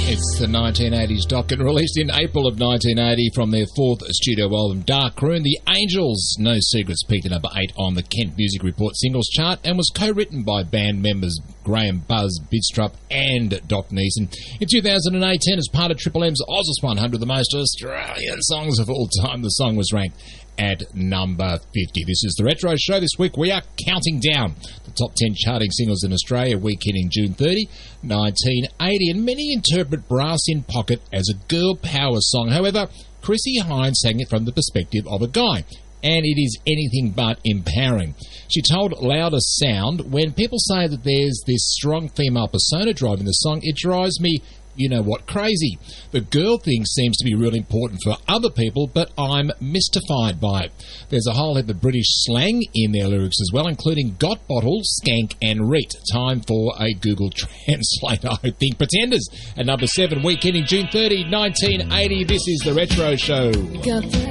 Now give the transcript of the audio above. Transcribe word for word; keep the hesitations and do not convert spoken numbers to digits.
It's the nineteen eighties docket, released in April of nineteen eighty from their fourth studio album, Dark Room. The Angels, No Secrets, peaked at number eight on the Kent Music Report singles chart and was co-written by band members Graham Buzz Bidstrup and Doc Neeson. In two thousand eighteen, as part of Triple M's Ozzest one hundred, the most Australian songs of all time, the song was ranked at number fifty. This is the Retro Show. This week we are counting down the top ten charting singles in Australia, week ending June thirtieth, nineteen eighty, and many interpret Brass in Pocket as a girl power song. However, Chrissie Hynde sang it from the perspective of a guy, and it is anything but empowering. She told Louder Sound, when people say that there's this strong female persona driving the song, it drives me, you know what, crazy. The girl thing seems to be really important for other people, but I'm mystified by it. There's a whole heap of British slang in their lyrics as well, including got bottle, skank and reet. Time for a Google Translator, I think. Pretenders at number seven, week ending June thirtieth, nineteen eighty. This is the Retro Show.